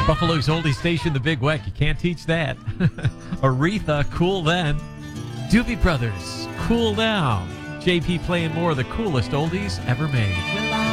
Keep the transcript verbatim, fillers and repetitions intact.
Buffalo's oldie station, The Big Weck. You can't teach that. Aretha, Cool Then. Doobie Brothers, Cool Down. J P playing more of the coolest oldies ever made.